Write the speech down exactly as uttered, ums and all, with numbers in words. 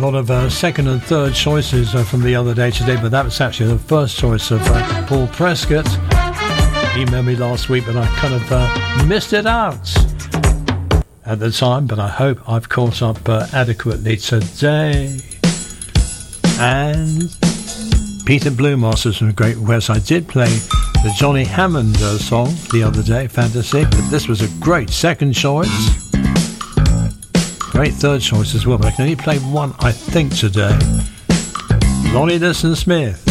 lot of uh, second and third choices uh, from the other day today, but that was actually the first choice of uh, Paul Prescott. He emailed me last week, but I kind of uh, missed it out at the time, but I hope I've caught up uh, adequately today. And Peter Bluemasters from Great West. I did play the Johnny Hammond uh, song the other day, Fantasy, but this was a great second choice. Great third choice as well, but I can only play one, I think, today. Lonnie Liston Smith.